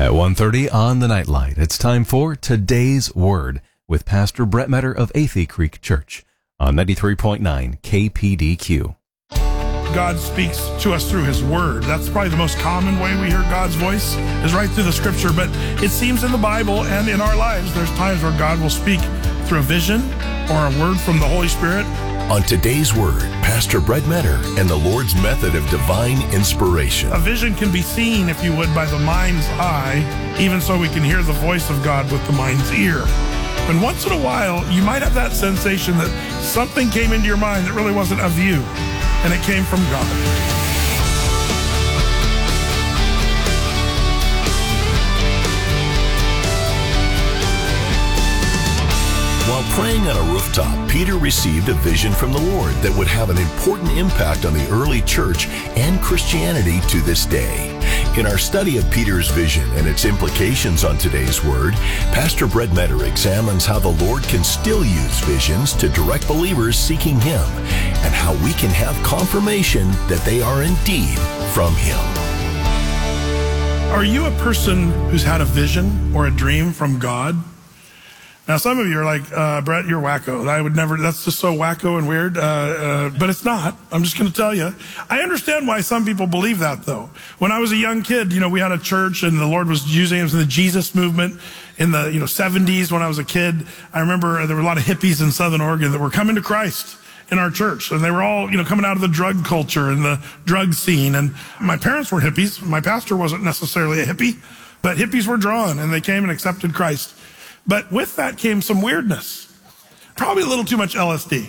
At 1:30 on the Nightlight, it's time for Today's Word with Pastor Brett Metter of Athey Creek Church on 93.9 KPDQ. God speaks to us through His Word. That's probably the most common way we hear God's voice is right through the Scripture. But it seems in the Bible and in our lives, there's times where God will speak through a vision or a word from the Holy Spirit. On Today's Word, Pastor Brett Metter and the Lord's method of divine inspiration. A vision can be seen, if you would, by the mind's eye. Even so, we can hear the voice of God with the mind's ear. And once in a while, you might have that sensation that something came into your mind that really wasn't of you, and it came from God. While praying on a rooftop, Peter received a vision from the Lord that would have an important impact on the early church and Christianity to this day. In our study of Peter's vision and its implications on Today's Word, Pastor Brett Metter examines how the Lord can still use visions to direct believers seeking Him, and how we can have confirmation that they are indeed from Him. Are you a person who's had a vision or a dream from God? Now, some of you are like, Brett, you're wacko. I would never, that's just so wacko and weird. But it's not. I'm just going to tell you. I understand why some people believe that, though. When I was a young kid, we had a church and the Lord was using us in the Jesus movement in the, 70s when I was a kid. I remember there were a lot of hippies in Southern Oregon that were coming to Christ in our church. And they were all, coming out of the drug culture and the drug scene. And my parents were hippies. My pastor wasn't necessarily a hippie, but hippies were drawn and they came and accepted Christ. But with that came some weirdness. Probably a little too much LSD.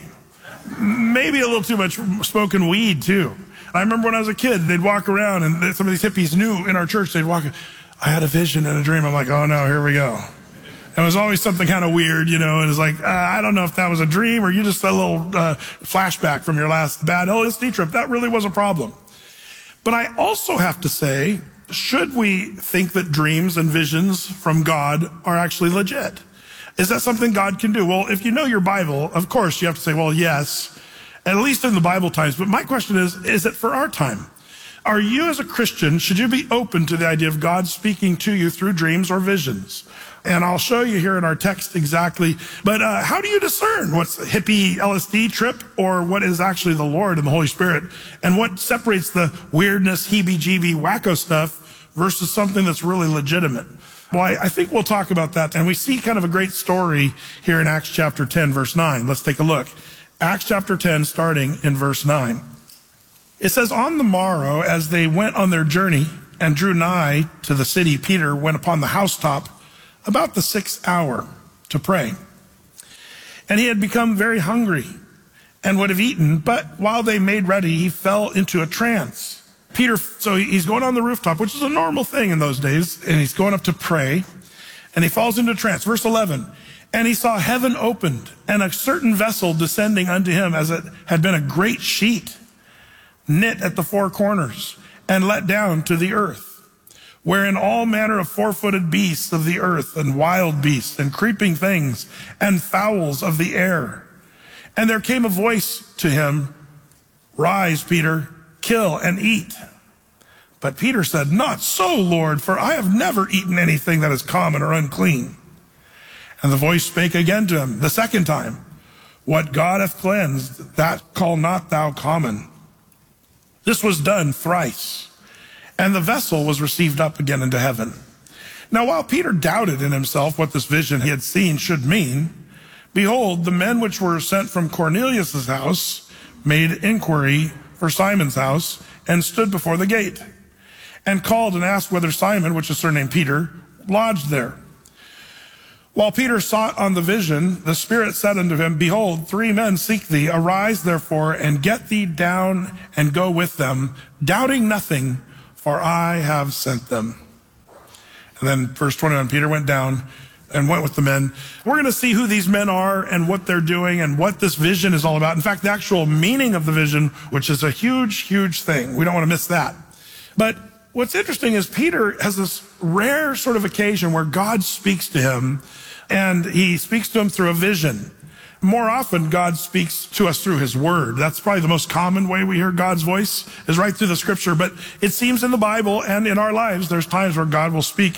Maybe a little too much smoking weed, too. I remember when I was a kid, they'd walk around, and some of these hippies knew in our church, they'd walk, I had a vision and a dream. I'm like, oh, no, here we go. And it was always something kind of weird, and it was like, I don't know if that was a dream or you just a little flashback from your last bad LSD trip. That really was a problem. But I also have to say, should we think that dreams and visions from God are actually legit? Is that something God can do? Well, if you know your Bible, of course you have to say, well, yes, at least in the Bible times. But my question is it for our time? Are you as a Christian, should you be open to the idea of God speaking to you through dreams or visions? And I'll show you here in our text exactly. But how do you discern what's a hippie LSD trip or what is actually the Lord and the Holy Spirit? And what separates the weirdness, heebie-jeebie, wacko stuff versus something that's really legitimate? Well, I think we'll talk about that. And we see kind of a great story here in Acts chapter 10, verse 9. Let's take a look. Acts chapter 10, starting in verse 9. It says, on the morrow, as they went on their journey and drew nigh to the city, Peter went upon the housetop about the 6th hour to pray. And he had become very hungry and would have eaten, but while they made ready, he fell into a trance. Peter, so he's going on the rooftop, which is a normal thing in those days, and he's going up to pray, and he falls into a trance. Verse 11, and he saw heaven opened, and a certain vessel descending unto him as it had been a great sheet, knit at the four corners, and let down to the earth, wherein all manner of four-footed beasts of the earth, and wild beasts, and creeping things, and fowls of the air. And there came a voice to him, rise, Peter, kill and eat. But Peter said, not so, Lord, for I have never eaten anything that is common or unclean. And the voice spake again to him the second time, what God hath cleansed, that call not thou common. This was done thrice, and the vessel was received up again into heaven. Now while Peter doubted in himself what this vision he had seen should mean, behold, the men which were sent from Cornelius' house made inquiry for Simon's house, and stood before the gate, and called and asked whether Simon, which is surnamed Peter, lodged there. While Peter sought on the vision, the Spirit said unto him, behold, 3 men seek thee. Arise therefore, and get thee down, and go with them, doubting nothing, for I have sent them. And then verse 21, Peter went down and went with the men. We're going to see who these men are and what they're doing and what this vision is all about. In fact, the actual meaning of the vision, which is a huge, huge thing. We don't want to miss that. But what's interesting is Peter has this rare sort of occasion where God speaks to him, and he speaks to him through a vision. More often, God speaks to us through His Word. That's probably the most common way we hear God's voice is right through the Scripture. But it seems in the Bible and in our lives, there's times where God will speak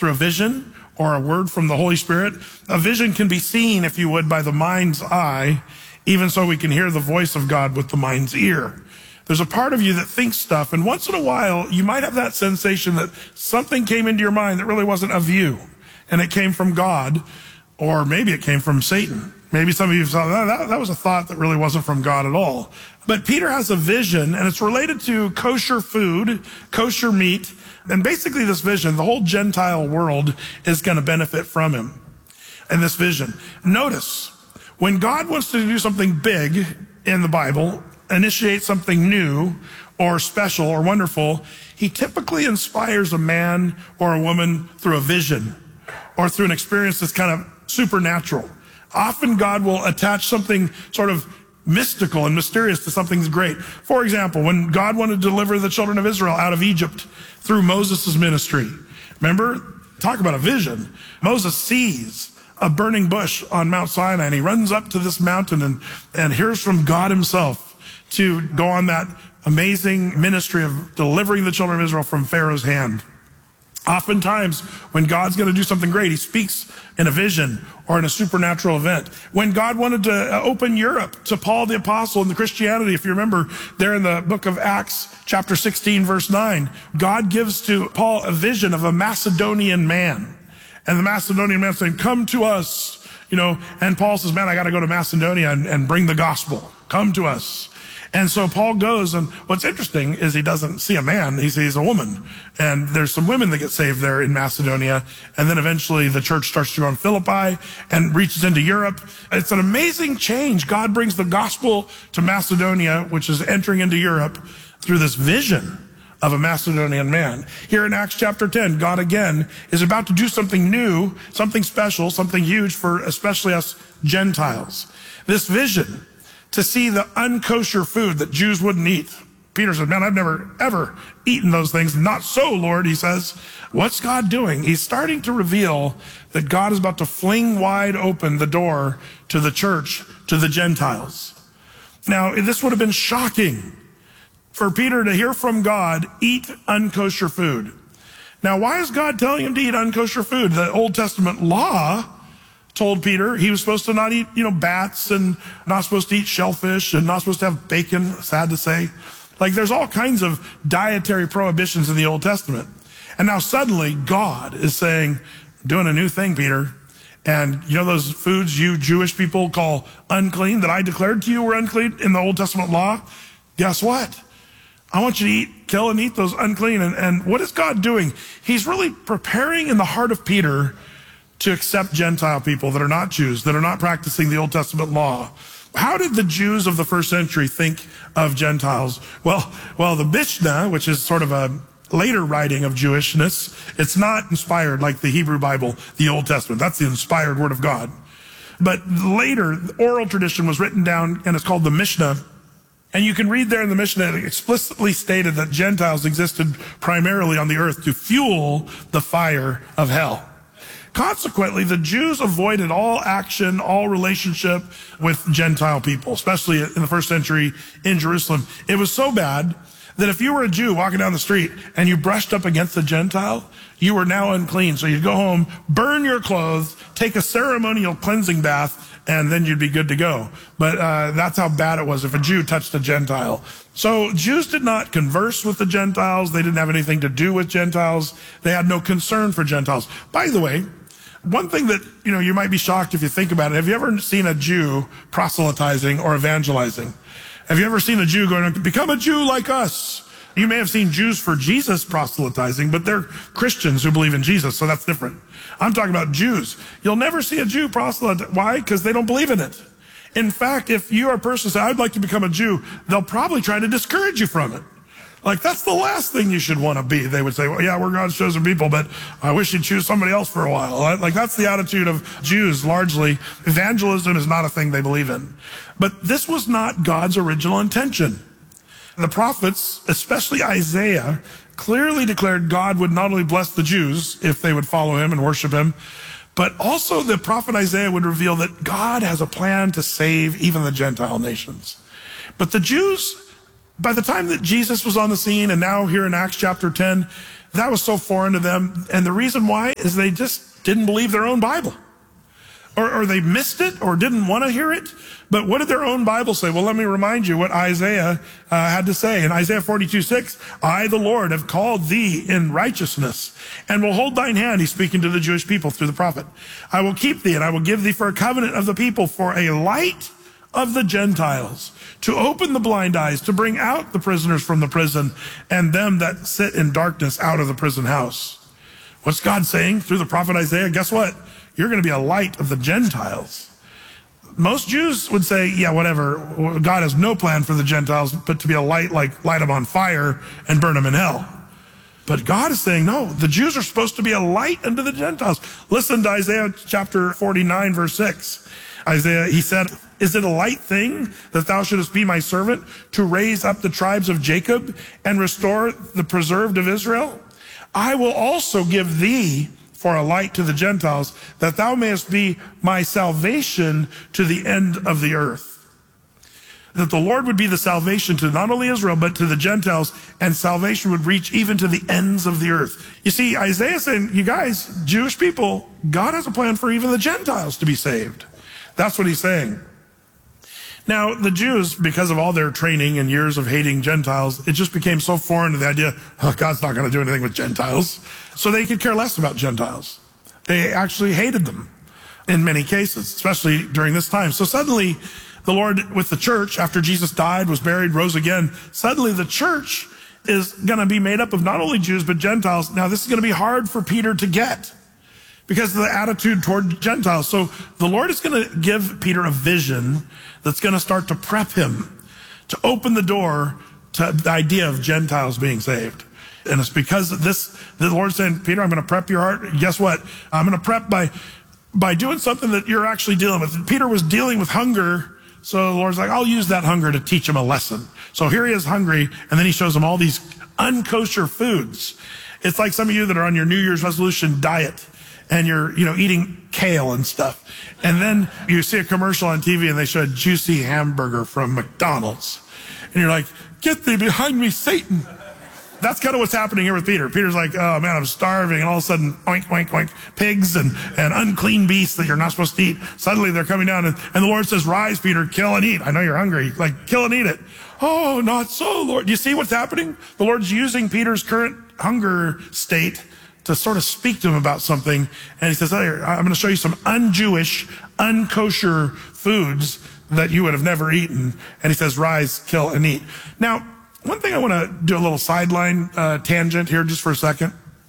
through a vision or a word from the Holy Spirit. A vision can be seen, if you would, by the mind's eye. Even so, we can hear the voice of God with the mind's ear. There's a part of you that thinks stuff, and once in a while, you might have that sensation that something came into your mind that really wasn't of you, and it came from God, or maybe it came from Satan. Maybe some of you thought that was a thought that really wasn't from God at all. But Peter has a vision, and it's related to kosher food, kosher meat, and basically this vision, the whole Gentile world is going to benefit from him in this vision. Notice, when God wants to do something big in the Bible, initiate something new or special or wonderful, he typically inspires a man or a woman through a vision or through an experience that's kind of supernatural. Often God will attach something sort of mystical and mysterious to something great. For example, when God wanted to deliver the children of Israel out of Egypt through Moses' ministry, remember, talk about a vision. Moses sees a burning bush on Mount Sinai, and he runs up to this mountain and hears from God himself to go on that amazing ministry of delivering the children of Israel from Pharaoh's hand. Oftentimes, when God's going to do something great, he speaks in a vision or in a supernatural event. When God wanted to open Europe to Paul the Apostle and the Christianity, if you remember there in the book of Acts, chapter 16, verse 9, God gives to Paul a vision of a Macedonian man. And the Macedonian man saying, come to us, and Paul says, man, I got to go to Macedonia and bring the gospel. Come to us. And so Paul goes, and what's interesting is he doesn't see a man, he sees a woman. And there's some women that get saved there in Macedonia. And then eventually the church starts to go in Philippi and reaches into Europe. It's an amazing change. God brings the gospel to Macedonia, which is entering into Europe, through this vision of a Macedonian man. Here in Acts chapter 10, God again is about to do something new, something special, something huge for especially us Gentiles. This vision to see the unkosher food that Jews wouldn't eat. Peter said, man, I've never, ever eaten those things. Not so, Lord, he says. What's God doing? He's starting to reveal that God is about to fling wide open the door to the church, to the Gentiles. Now, this would have been shocking for Peter to hear from God, eat unkosher food. Now, why is God telling him to eat unkosher food? The Old Testament law told Peter he was supposed to not eat, bats, and not supposed to eat shellfish, and not supposed to have bacon, sad to say. Like, there's all kinds of dietary prohibitions in the Old Testament. And now suddenly God is saying, doing a new thing, Peter. And those foods you Jewish people call unclean that I declared to you were unclean in the Old Testament law? Guess what? I want you to kill and eat those unclean. And what is God doing? He's really preparing in the heart of Peter to accept Gentile people that are not Jews, that are not practicing the Old Testament law. How did the Jews of the first century think of Gentiles? Well, the Mishnah, which is sort of a later writing of Jewishness, it's not inspired like the Hebrew Bible, the Old Testament. That's the inspired word of God. But later, the oral tradition was written down, and it's called the Mishnah. And you can read there in the Mishnah, it explicitly stated that Gentiles existed primarily on the earth to fuel the fire of hell. Consequently, the Jews avoided all action, all relationship with Gentile people, especially in the first century in Jerusalem. It was so bad that if you were a Jew walking down the street and you brushed up against a Gentile, you were now unclean. So you'd go home, burn your clothes, take a ceremonial cleansing bath, and then you'd be good to go. But that's how bad it was if a Jew touched a Gentile. So Jews did not converse with the Gentiles. They didn't have anything to do with Gentiles. They had no concern for Gentiles. By the way, one thing that, you might be shocked if you think about it. Have you ever seen a Jew proselytizing or evangelizing? Have you ever seen a Jew going, become a Jew like us? You may have seen Jews for Jesus proselytizing, but they're Christians who believe in Jesus, so that's different. I'm talking about Jews. You'll never see a Jew proselytize. Why? Because they don't believe in it. In fact, if you're a person who says, I'd like to become a Jew, they'll probably try to discourage you from it. Like, that's the last thing you should want to be. They would say, well, yeah, we're God's chosen people, but I wish you'd choose somebody else for a while. Like, that's the attitude of Jews, largely. Evangelism is not a thing they believe in. But this was not God's original intention. The prophets, especially Isaiah, clearly declared God would not only bless the Jews if they would follow him and worship him, but also the prophet Isaiah would reveal that God has a plan to save even the Gentile nations. But the Jews, by the time that Jesus was on the scene, and now here in Acts chapter 10, That was so foreign to them. And the reason why is they just didn't believe their own Bible. Or they missed it or didn't want to hear it. But what did their own Bible say? Well, let me remind you what Isaiah had to say. In Isaiah 42:6, I, the Lord, have called thee in righteousness and will hold thine hand. He's speaking to the Jewish people through the prophet. I will keep thee and I will give thee for a covenant of the people, for a light of the Gentiles, to open the blind eyes, to bring out the prisoners from the prison and them that sit in darkness out of the prison house. What's God saying through the prophet Isaiah? Guess what? You're going to be a light of the Gentiles. Most Jews would say, yeah, whatever. God has no plan for the Gentiles, but to be a light, like light them on fire and burn them in hell. But God is saying, no, the Jews are supposed to be a light unto the Gentiles. Listen to Isaiah chapter 49, verse 6. Isaiah, he said, is it a light thing that thou shouldest be my servant to raise up the tribes of Jacob and restore the preserved of Israel? I will also give thee for a light to the Gentiles, that thou mayest be my salvation to the end of the earth. That the Lord would be the salvation to not only Israel, but to the Gentiles, and salvation would reach even to the ends of the earth. You see, Isaiah saying, you guys, Jewish people, God has a plan for even the Gentiles to be saved. That's what he's saying. Now, the Jews, because of all their training and years of hating Gentiles, it just became so foreign to the idea, oh, God's not going to do anything with Gentiles. So they could care less about Gentiles. They actually hated them in many cases, especially during this time. So suddenly, the Lord with the church, after Jesus died, was buried, rose again, suddenly the church is going to be made up of not only Jews, but Gentiles. Now, this is going to be hard for Peter to get because of the attitude toward Gentiles. So the Lord is going to give Peter a vision that's going to start to prep him to open the door to the idea of Gentiles being saved. And it's because of this, the Lord's saying, Peter, I'm going to prep your heart. Guess what? I'm going to prep by doing something that you're actually dealing with. Peter was dealing with hunger. So the Lord's like, I'll use that hunger to teach him a lesson. So here he is hungry. And then he shows him all these unkosher foods. It's like some of you that are on your New Year's resolution diet and you're, eating kale and stuff. And then you see a commercial on TV and they show a juicy hamburger from McDonald's. And you're like, get thee behind me, Satan. That's kind of what's happening here with Peter. Peter's like, oh man, I'm starving. And all of a sudden, oink, oink, oink, pigs and unclean beasts that you're not supposed to eat. Suddenly they're coming down and the Lord says, rise, Peter, kill and eat. I know you're hungry. Like, kill and eat it. Oh, not so, Lord. Do you see what's happening? The Lord's using Peter's current hunger state to sort of speak to him about something. And he says, oh, I'm going to show you some un-Jewish, unkosher foods that you would have never eaten. And he says, rise, kill, and eat. Now, one thing I want to do a little sideline tangent here just for a second.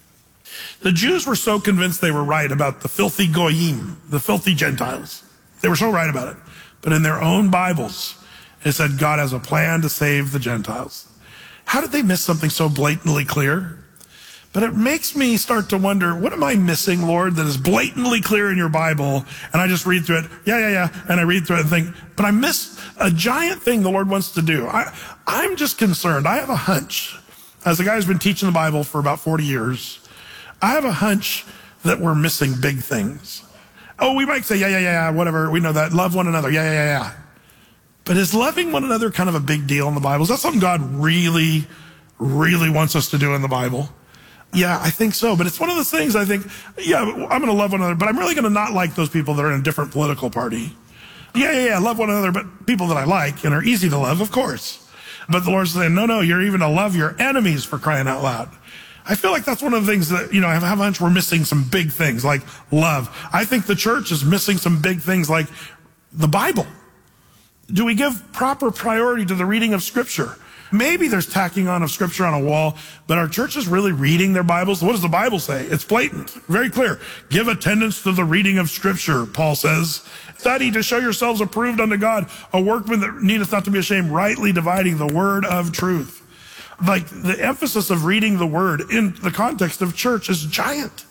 The Jews were so convinced they were right about the filthy goyim, the filthy Gentiles. They were so right about it. But in their own Bibles, it said God has a plan to save the Gentiles. How did they miss something so blatantly clear? But it makes me start to wonder, what am I missing, Lord, that is blatantly clear in your Bible? And I just read through it, yeah. And I read through it and think, but I miss a giant thing the Lord wants to do. I'm just concerned. I have a hunch, as a guy who's been teaching the Bible for about 40 years, I have a hunch that we're missing big things. Oh, we might say, yeah, whatever. We know that. Love one another. Yeah. But is loving one another kind of a big deal in the Bible? Is that something God really, really wants us to do in the Bible? Yeah, I think so. But it's one of those things I think, yeah, I'm going to love one another, but I'm really going to not like those people that are in a different political party. Yeah, love one another, but people that I like and are easy to love, of course. But the Lord's saying, no, you're even to love your enemies, for crying out loud. I feel like that's one of the things that, I have a hunch we're missing some big things like love. I think the church is missing some big things like the Bible. Do we give proper priority to the reading of Scripture? Maybe there's tacking on of Scripture on a wall, but our church is really reading their Bibles. What does the Bible say? It's blatant, very clear. Give attendance to the reading of Scripture, Paul says. Study to show yourselves approved unto God, a workman that needeth not to be ashamed, rightly dividing the word of truth. Like the emphasis of reading the word in the context of church is giant.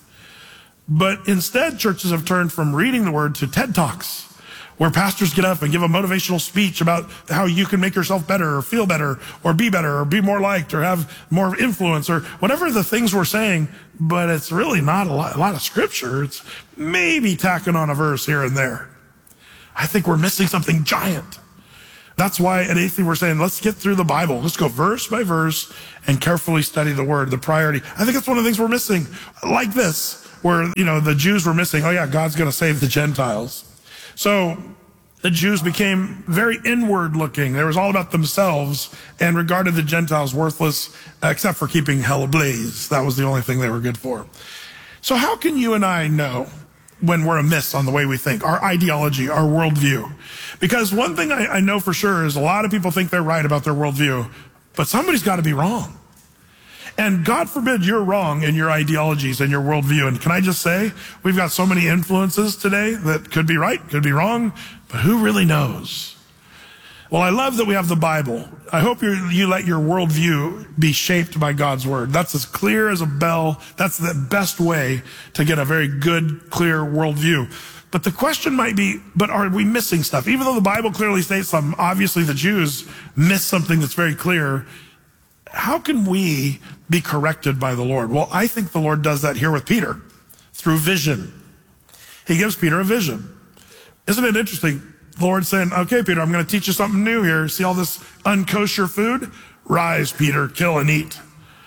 But instead, churches have turned from reading the word to TED Talks, where pastors get up and give a motivational speech about how you can make yourself better or feel better or be more liked or have more influence or whatever the things we're saying. But it's really not a lot of Scripture. It's maybe tacking on a verse here and there. I think we're missing something giant. That's why at Athey we're saying, let's get through the Bible. Let's go verse by verse and carefully study the word, the priority. I think that's one of the things we're missing. Like this, where, the Jews were missing, oh yeah, God's going to save the Gentiles. So the Jews became very inward looking. It was all about themselves and regarded the Gentiles worthless, except for keeping hell ablaze. That was the only thing they were good for. So how can you and I know when we're amiss on the way we think, our ideology, our worldview? Because one thing I know for sure is a lot of people think they're right about their worldview, but somebody's got to be wrong. And God forbid you're wrong in your ideologies and your worldview. And can I just say, we've got so many influences today that could be right, could be wrong, but who really knows? Well, I love that we have the Bible. I hope you let your worldview be shaped by God's word. That's as clear as a bell. That's the best way to get a very good, clear worldview. But the question might be, but are we missing stuff? Even though the Bible clearly states something, obviously the Jews missed something that's very clear. How can we be corrected by the Lord? Well, I think the Lord does that here with Peter through vision. He gives Peter a vision. Isn't it interesting? The Lord's saying, okay, Peter, I'm going to teach you something new here. See all this unkosher food? Rise, Peter, kill and eat.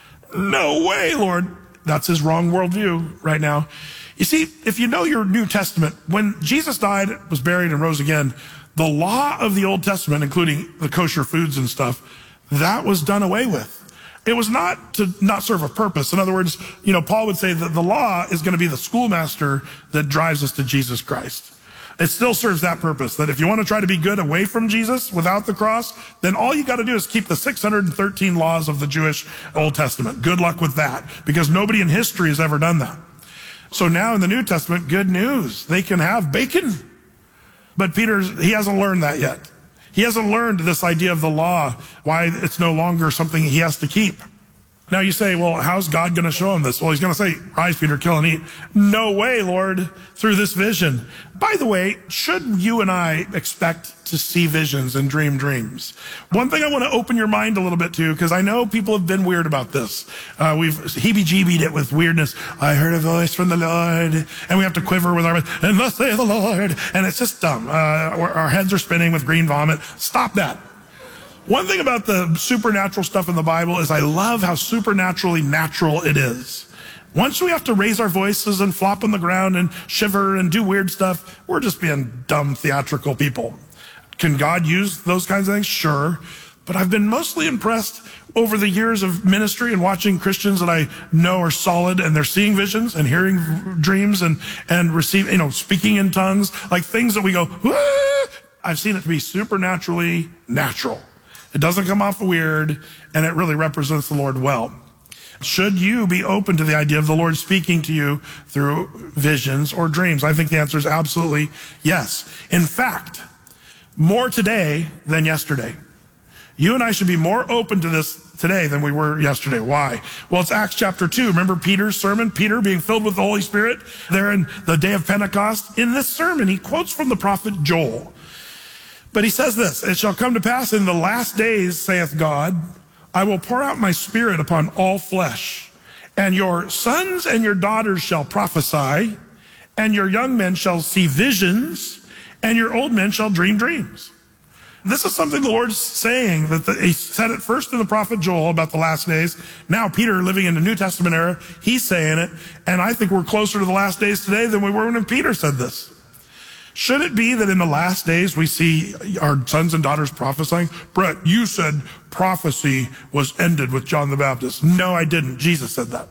No way, Lord. That's his wrong worldview right now. You see, if you know your New Testament, when Jesus died, was buried, and rose again, the law of the Old Testament, including the kosher foods and stuff, that was done away with. It was not to not serve a purpose. In other words, Paul would say that the law is going to be the schoolmaster that drives us to Jesus Christ. It still serves that purpose, that if you want to try to be good away from Jesus without the cross, then all you got to do is keep the 613 laws of the Jewish Old Testament. Good luck with that, because nobody in history has ever done that. So now in the New Testament, good news. They can have bacon. But Peter, he hasn't learned that yet. He hasn't learned this idea of the law, why it's no longer something he has to keep. Now you say, well, how's God going to show him this? Well, he's going to say, rise, Peter, kill and eat. No way, Lord, through this vision. By the way, should you and I expect to see visions and dream dreams? One thing I want to open your mind a little bit to, because I know people have been weird about this. We've heebie-jeebied it with weirdness. I heard a voice from the Lord, and we have to quiver with our mouth, and thus saith the Lord. And it's just dumb. Our heads are spinning with green vomit. Stop that. One thing about the supernatural stuff in the Bible is I love how supernaturally natural it is. Once we have to raise our voices and flop on the ground and shiver and do weird stuff, we're just being dumb theatrical people. Can God use those kinds of things? Sure. But I've been mostly impressed over the years of ministry and watching Christians that I know are solid, and they're seeing visions and hearing dreams and receiving, speaking in tongues, like things that we go, ah! I've seen it to be supernaturally natural. It doesn't come off weird, and it really represents the Lord well. Should you be open to the idea of the Lord speaking to you through visions or dreams? I think the answer is absolutely yes. In fact, more today than yesterday. You and I should be more open to this today than we were yesterday. Why? Well, it's Acts chapter 2. Remember Peter's sermon? Peter being filled with the Holy Spirit there in the day of Pentecost. In this sermon, he quotes from the prophet Joel. But he says this, it shall come to pass in the last days, saith God, I will pour out my spirit upon all flesh, and your sons and your daughters shall prophesy, and your young men shall see visions, and your old men shall dream dreams. This is something the Lord's saying, that he said it first in the prophet Joel about the last days. Now Peter, living in the New Testament era, he's saying it, and I think we're closer to the last days today than we were when Peter said this. Should it be that in the last days we see our sons and daughters prophesying? Brett, you said prophecy was ended with John the Baptist. No, I didn't. Jesus said that.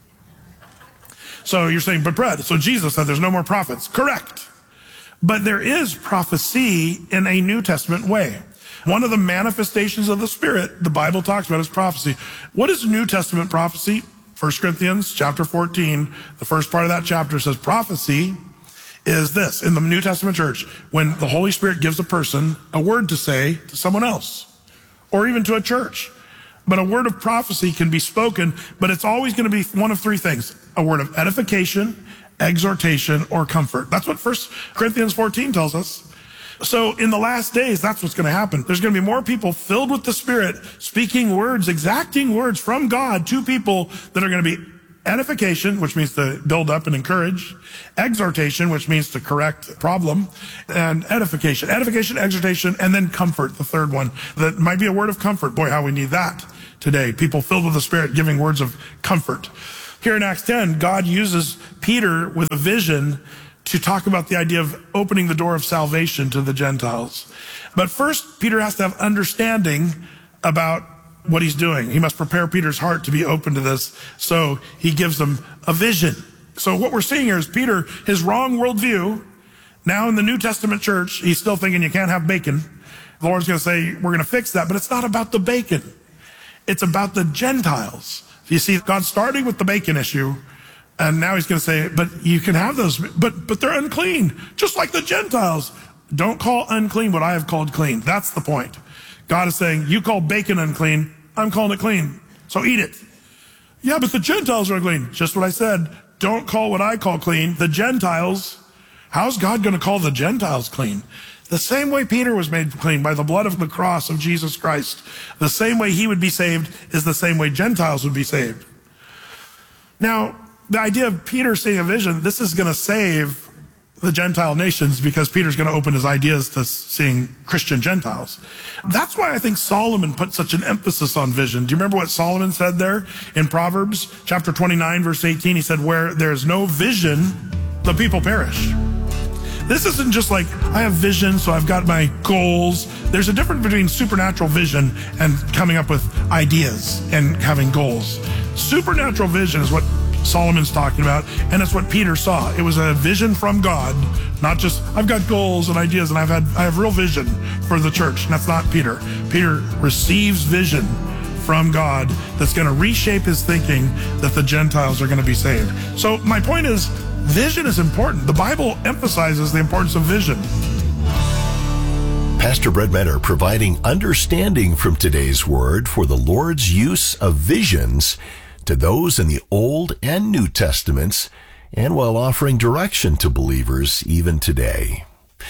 So you're saying, but Brett, so Jesus said there's no more prophets. Correct. But there is prophecy in a New Testament way. One of the manifestations of the Spirit the Bible talks about is prophecy. What is New Testament prophecy? 1 Corinthians chapter 14, the first part of that chapter says prophecy is this. In the New Testament church, when the Holy Spirit gives a person a word to say to someone else, or even to a church. But a word of prophecy can be spoken, but it's always going to be one of three things. A word of edification, exhortation, or comfort. That's what 1 Corinthians 14 tells us. So in the last days, that's what's going to happen. There's going to be more people filled with the Spirit, speaking words, exacting words from God to people that are going to be edification, which means to build up and encourage, exhortation, which means to correct problem, and edification, exhortation, and then comfort, the third one. That might be a word of comfort. Boy, how we need that today. People filled with the Spirit giving words of comfort. Here in Acts 10, God uses Peter with a vision to talk about the idea of opening the door of salvation to the Gentiles. But first, Peter has to have understanding about what he's doing. He must prepare Peter's heart to be open to this. So he gives them a vision. So what we're seeing here is Peter, his wrong worldview. Now in the New Testament church, he's still thinking you can't have bacon. The Lord's going to say, we're going to fix that. But it's not about the bacon. It's about the Gentiles. You see, God's starting with the bacon issue. And now he's going to say, but you can have those, but they're unclean, just like the Gentiles. Don't call unclean what I have called clean. That's the point. God is saying, you call bacon unclean, I'm calling it clean. So eat it. Yeah, but the Gentiles are unclean. Just what I said. Don't call what I call clean the Gentiles. How's God going to call the Gentiles clean? The same way Peter was made clean by the blood of the cross of Jesus Christ. The same way he would be saved is the same way Gentiles would be saved. Now, the idea of Peter seeing a vision, this is going to save the Gentile nations because Peter's going to open his ideas to seeing Christian Gentiles. That's why I think Solomon put such an emphasis on vision. Do you remember what Solomon said there in Proverbs chapter 29, verse 18? He said, where there's no vision, the people perish. This isn't just like, I have vision, so I've got my goals. There's a difference between supernatural vision and coming up with ideas and having goals. Supernatural vision is what Solomon's talking about, and it's what Peter saw. It was a vision from God, not just, I've got goals and ideas and I have real vision for the church. And that's not Peter. Peter receives vision from God that's going to reshape his thinking that the Gentiles are going to be saved. So my point is, vision is important. The Bible emphasizes the importance of vision. Pastor Brett Metter providing understanding from today's word for the Lord's use of visions to those in the Old and New Testaments, and while offering direction to believers even today.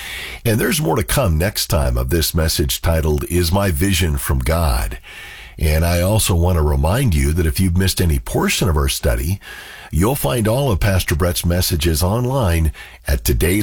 And there's more to come next time of this message titled, Is My Vision from God? And I also want to remind you that if you've missed any portion of our study, you'll find all of Pastor Brett's messages online at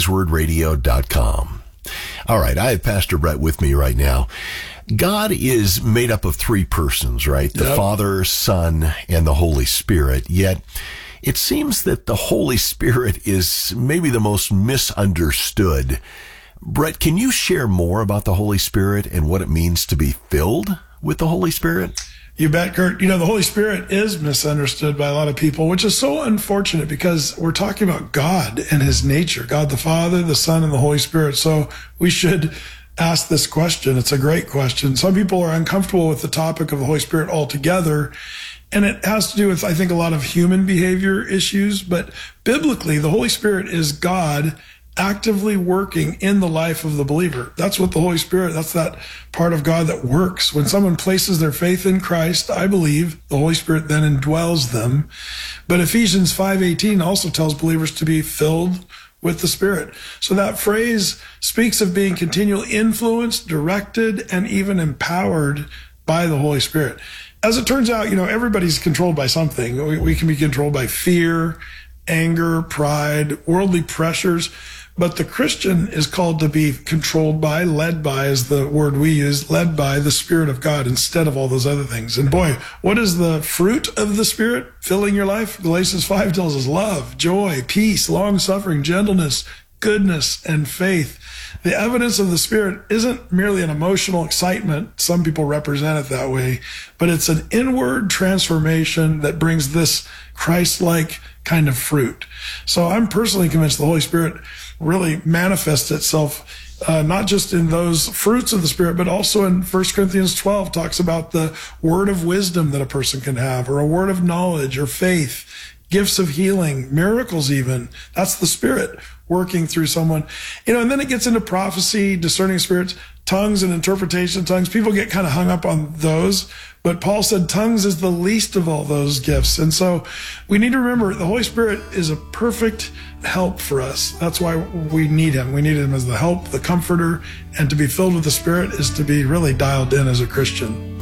todayswordradio.com. All right, I have Pastor Brett with me right now. God is made up of three persons, right? The Father, Son, and the Holy Spirit. Yet it seems that the Holy Spirit is maybe the most misunderstood. Brett, can you share more about the Holy Spirit and what it means to be filled with the Holy Spirit? You bet, Kurt. You know, the Holy Spirit is misunderstood by a lot of people, which is so unfortunate because we're talking about God and his nature, God the Father, the Son, and the Holy Spirit. So we should ask this question. It's a great question. Some people are uncomfortable with the topic of the Holy Spirit altogether, and it has to do with, I think, a lot of human behavior issues. But biblically, the Holy Spirit is God actively working in the life of the believer. That's what the Holy Spirit, that's that part of God that works. When someone places their faith in Christ, I believe the Holy Spirit then indwells them. But Ephesians 5:18 also tells believers to be filled with the Spirit. So that phrase speaks of being continually influenced, directed, and even empowered by the Holy Spirit. As it turns out, you know, everybody's controlled by something. We can be controlled by fear, anger, pride, worldly pressures. But the Christian is called to be controlled by, led by is the word we use, led by the Spirit of God instead of all those other things. And boy, what is the fruit of the Spirit filling your life? Galatians 5 tells us love, joy, peace, long-suffering, gentleness, goodness, and faith. The evidence of the Spirit isn't merely an emotional excitement. Some people represent it that way, but it's an inward transformation that brings this Christ-like kind of fruit. So I'm personally convinced the Holy Spirit really manifests itself not just in those fruits of the Spirit, but also in 1 Corinthians 12 talks about the word of wisdom that a person can have, or a word of knowledge, or faith, gifts of healing, miracles even. That's the Spirit working through someone. You know, and then it gets into prophecy, discerning spirits, tongues and interpretation of tongues. People get kind of hung up on those, but Paul said tongues is the least of all those gifts. And so we need to remember the Holy Spirit is a perfect help for us. That's why we need him. We need him as the help, the comforter, and to be filled with the Spirit is to be really dialed in as a Christian.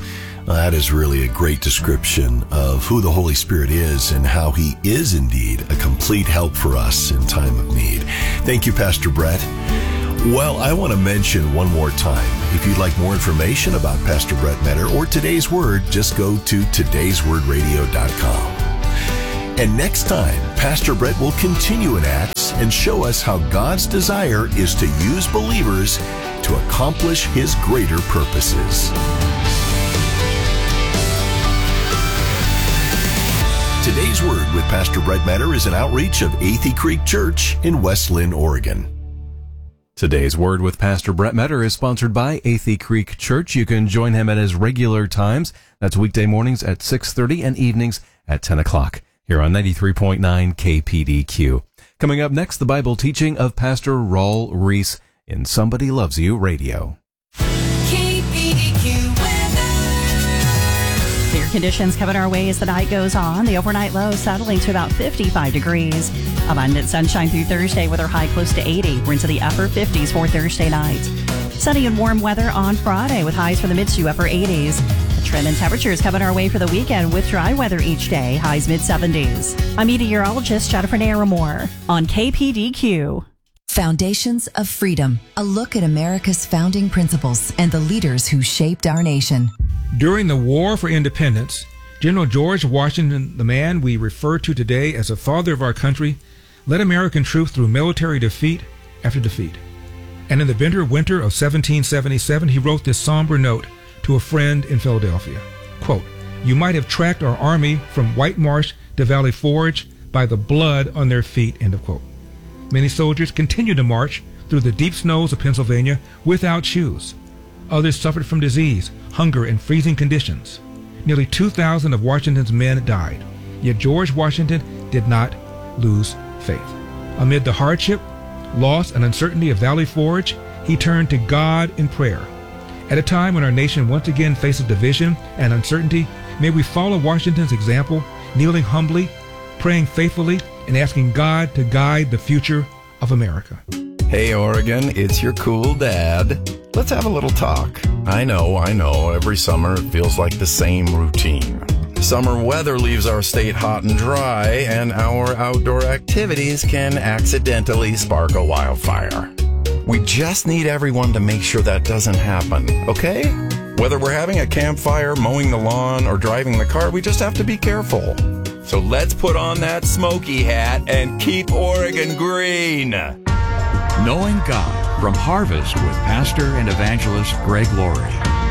Well, that is really a great description of who the Holy Spirit is and how He is indeed a complete help for us in time of need. Thank you, Pastor Brett. Well, I want to mention one more time, if you'd like more information about Pastor Brett Metter or Today's Word, just go to todayswordradio.com. And next time, Pastor Brett will continue in Acts and show us how God's desire is to use believers to accomplish His greater purposes. Today's Word with Pastor Brett Metter is an outreach of Athey Creek Church in West Lynn, Oregon. Today's Word with Pastor Brett Metter is sponsored by Athey Creek Church. You can join him at his regular times. That's weekday mornings at 6:30 and evenings at 10 o'clock here on 93.9 KPDQ. Coming up next, the Bible teaching of Pastor Raul Reese in Somebody Loves You Radio. Clear conditions coming our way as the night goes on. The overnight low settling to about 55 degrees. Abundant sunshine through Thursday with our high close to 80. We're into the upper 50s for Thursday night. Sunny and warm weather on Friday with highs for the mid to upper 80s. The trend in temperatures coming our way for the weekend with dry weather each day. Highs mid-70s. I'm meteorologist Jennifer Naramore on KPDQ. Foundations of Freedom, a look at America's founding principles and the leaders who shaped our nation. During the War for Independence, General George Washington, the man we refer to today as the father of our country, led American troops through military defeat after defeat. And in the bitter winter of 1777, he wrote this somber note to a friend in Philadelphia. Quote, "You might have tracked our army from White Marsh to Valley Forge by the blood on their feet," end of quote. Many soldiers continued to march through the deep snows of Pennsylvania without shoes. Others suffered from disease, hunger, and freezing conditions. Nearly 2,000 of Washington's men died. Yet George Washington did not lose faith. Amid the hardship, loss, and uncertainty of Valley Forge, he turned to God in prayer. At a time when our nation once again faces division and uncertainty, may we follow Washington's example, kneeling humbly, praying faithfully, and asking God to guide the future of America. Hey Oregon, it's your cool dad. Let's have a little talk. I know, every summer it feels like the same routine. Summer weather leaves our state hot and dry, and our outdoor activities can accidentally spark a wildfire. We just need everyone to make sure that doesn't happen, okay? Whether we're having a campfire, mowing the lawn, or driving the car, we just have to be careful. So let's put on that smoky hat and keep Oregon green. Knowing God from Harvest with Pastor and Evangelist Greg Laurie.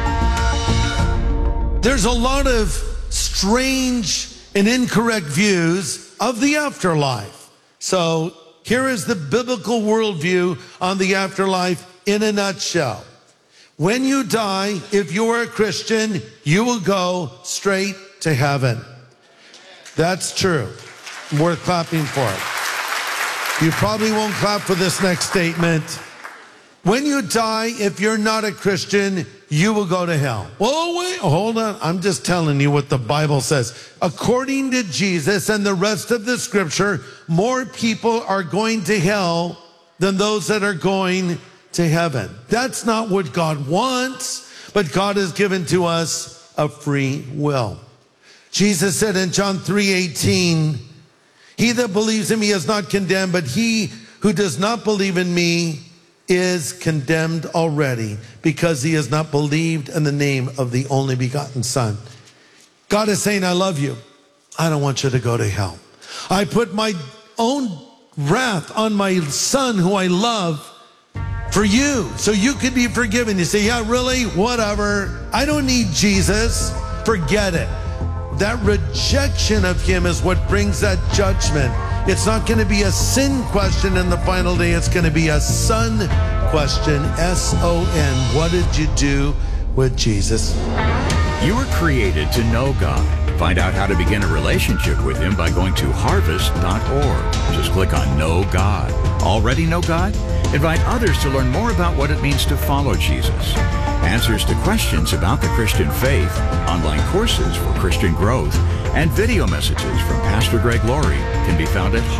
There's a lot of strange and incorrect views of the afterlife. So here is the biblical worldview on the afterlife in a nutshell. When you die, if you're a Christian, you will go straight to heaven. That's true. Worth clapping for it. You probably won't clap for this next statement. When you die, if you're not a Christian, you will go to hell. Well, wait, hold on. I'm just telling you what the Bible says. According to Jesus and the rest of the scripture, more people are going to hell than those that are going to heaven. That's not what God wants, but God has given to us a free will. Jesus said in John 3:18, "He that believes in me is not condemned, but he who does not believe in me is condemned already, because he has not believed in the name of the only begotten Son." God is saying, I love you. I don't want you to go to hell. I put my own wrath on my Son who I love for you, so you could be forgiven. You say, yeah, really? Whatever. I don't need Jesus. Forget it. That rejection of him is what brings that judgment. It's not going to be a sin question in the final day. It's going to be a son question, S-O-N. What did you do with Jesus? You were created to know God. Find out how to begin a relationship with Him by going to harvest.org. Just click on Know God. Already know God? Invite others to learn more about what it means to follow Jesus. Answers to questions about the Christian faith, online courses for Christian growth, and video messages from Pastor Greg Laurie can be found at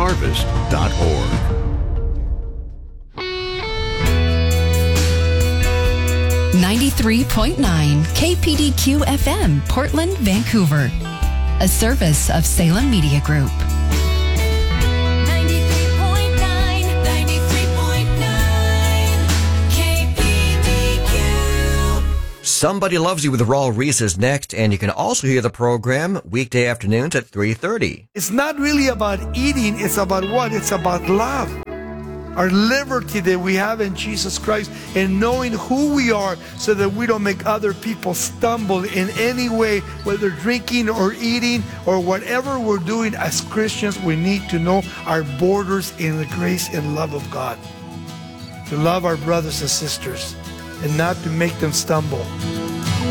harvest.org. 93.9 KPDQ FM, Portland, Vancouver. A service of Salem Media Group. 93.9 KPDQ. Somebody Loves You with Raul Reese is next, and you can also hear the program weekday afternoons at 3:30. It's not really about eating, it's about what? It's about love. Our liberty that we have in Jesus Christ and knowing who we are so that we don't make other people stumble in any way, whether drinking or eating or whatever we're doing as Christians. We need to know our borders in the grace and love of God. To love our brothers and sisters and not to make them stumble.